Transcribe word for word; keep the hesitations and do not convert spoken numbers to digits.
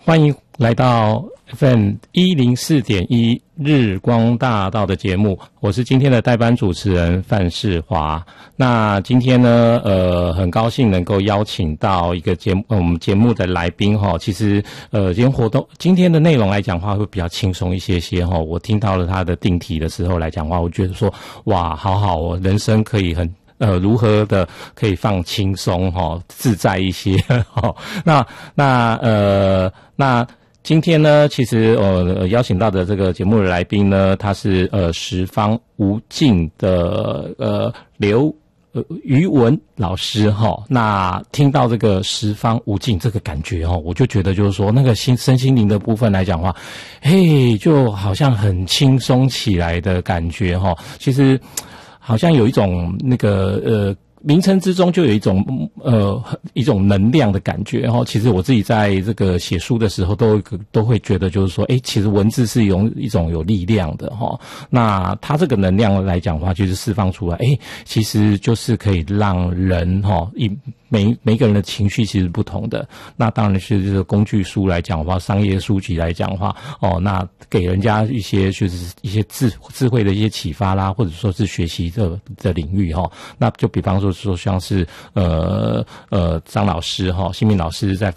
欢迎来到 F M 一零四点一日光大道的节目，我是今天的代班主持人范世华。那今天呢，呃，很高兴能够邀请到一个节目，呃、我们节目的来宾哈。其实，呃，今天活动今天的内容来讲话会比较轻松一些些哈。我听到了他的定题的时候来讲话，我觉得说，哇，好好哦，人生可以很。呃，如何的可以放轻松哈，自在一些哈？那那呃那今天呢，其实呃邀请到的这个节目的来宾呢，他是呃十方无尽的呃刘呃于文老师哈。那听到这个十方无尽这个感觉哈，我就觉得就是说那个心身心灵的部分来讲的话，嘿，就好像很轻松起来的感觉哈。其实。好像有一种那个呃名称之中就有一种呃一种能量的感觉，然后其实我自己在这个写书的时候都都会觉得就是说，诶，其实文字是有一种有力量的哈。那它这个能量来讲的话，就是释放出来，诶，其实就是可以让人哈一。每每个人的情绪其实不同的，那当然是这个工具书来讲的话，商业书籍来讲的话，哦，那给人家一些就是一些智智慧的一些启发啦，或者说是学习的的领域哈。那就比方说说像是呃呃张老师哈，新民老师在